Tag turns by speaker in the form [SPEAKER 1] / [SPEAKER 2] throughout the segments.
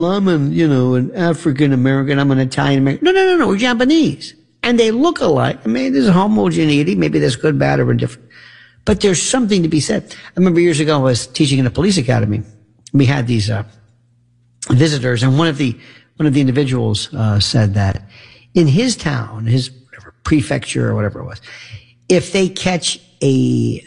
[SPEAKER 1] I'm an African American, I'm an Italian American. No, we're Japanese. And they look alike. I mean, there's a homogeneity. Maybe that's good, bad, or indifferent. But there's something to be said. I remember years ago, I was teaching in a police academy. We had these visitors, and one of the individuals said that in his town, his whatever, prefecture or whatever it was, if they catch a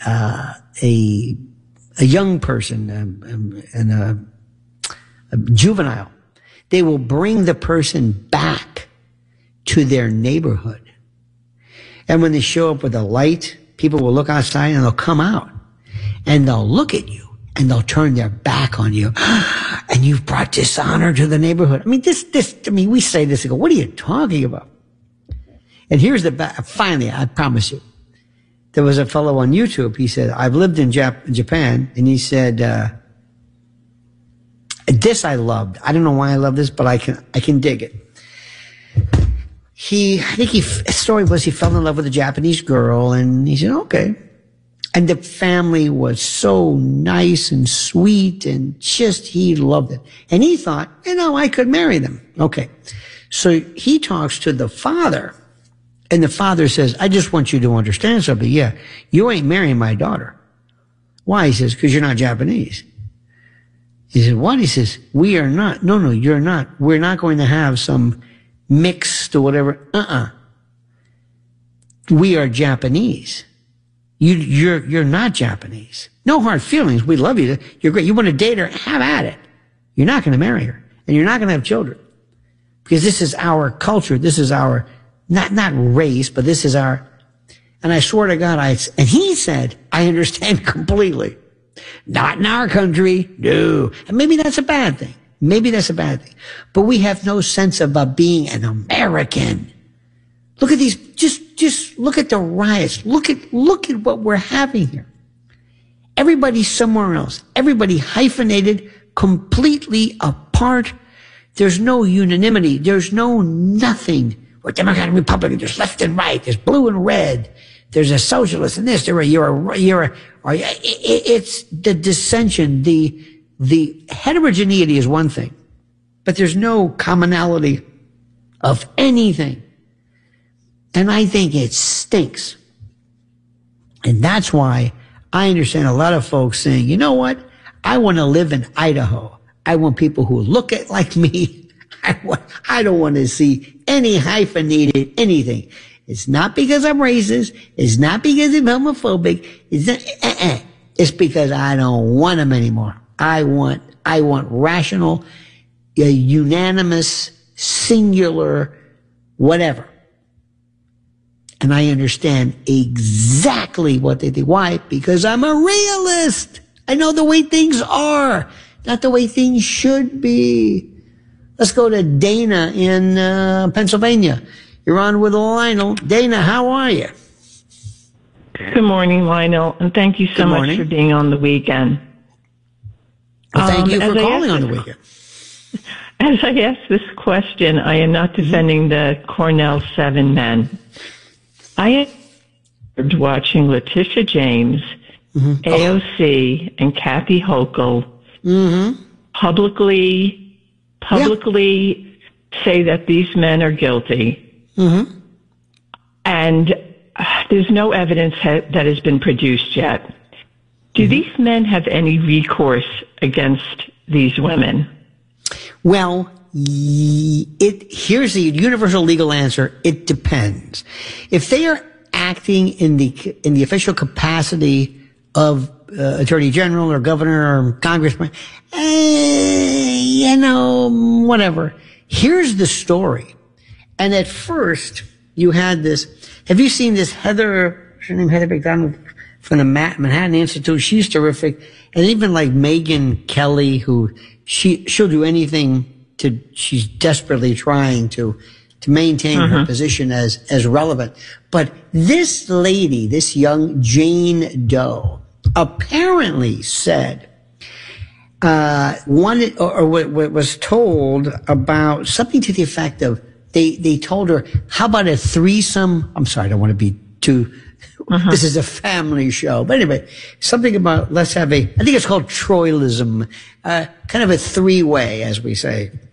[SPEAKER 1] young person and a juvenile, they will bring the person back to their neighborhood. And when they show up with a light, people will look outside and they'll come out and they'll look at you and they'll turn their back on you. And you've brought dishonor to the neighborhood. I mean, we say this and go, what are you talking about? And here's finally, I promise you, there was a fellow on YouTube. He said, I've lived in Japan. And he said, this I loved. I don't know why I love this, but I can dig it. His story was he fell in love with a Japanese girl, and he said, okay. And the family was so nice and sweet, and he loved it. And he thought, I could marry them. Okay. So he talks to the father, and the father says, I just want you to understand something. Yeah, you ain't marrying my daughter. Why? He says, because you're not Japanese. He said, what? He says, we are not. No, you're not. We're not going to have some mixed or whatever. We are Japanese. You're not Japanese. No hard feelings. We love you. You're great. You want to date her? Have at it. You're not going to marry her. And you're not going to have children. Because this is our culture. This is our, not race, but this is our, and I swear to God, and he said, I understand completely. Not in our country. No. And maybe that's a bad thing. But we have no sense about being an American. Look at these, just look at the riots. Look at what we're having here. Everybody's somewhere else. Everybody hyphenated, completely apart. There's no unanimity. There's no nothing. We're Democrat and Republican. There's left and right. There's blue and red. There's a socialist and this. It's the dissension. The heterogeneity is one thing, but there's no commonality of anything. And I think it stinks. And that's why I understand a lot of folks saying, you know what? I want to live in Idaho. I want people who look like me. I don't want to see any hyphenated anything. It's not because I'm racist. It's not because I'm homophobic. It's because I don't want them anymore. I want rational, unanimous, singular, whatever. And I understand exactly what they think. Why? Because I'm a realist. I know the way things are, not the way things should be. Let's go to Dana in Pennsylvania. You're on with Lionel. Dana, how are you?
[SPEAKER 2] Good morning, Lionel, and thank you so much for being on the weekend.
[SPEAKER 1] Well, thank you for calling on the weekend.
[SPEAKER 2] As I ask this question, I am not defending the Cornell 7 men. I am watching Letitia James, AOC, and Kathy Hochul publicly say that these men are guilty. And there's no evidence that has been produced yet. Do these men have any recourse against these women?
[SPEAKER 1] Well, here's the universal legal answer. It depends. If they are acting in the official capacity of attorney general or governor or congressman, whatever. Here's the story. And at first, you had this. Have you seen this Heather? What's her name? Heather McDonald from the Manhattan Institute. She's terrific. And even like Megyn Kelly, who she'll do anything she's desperately trying to maintain her position as relevant. But this lady, this young Jane Doe, apparently said, was told about something to the effect of, they told her, how about a threesome? I'm sorry, I don't want to be too This is a family show. But anyway, something about, let's have I think it's called Troilism, kind of a three-way, as we say.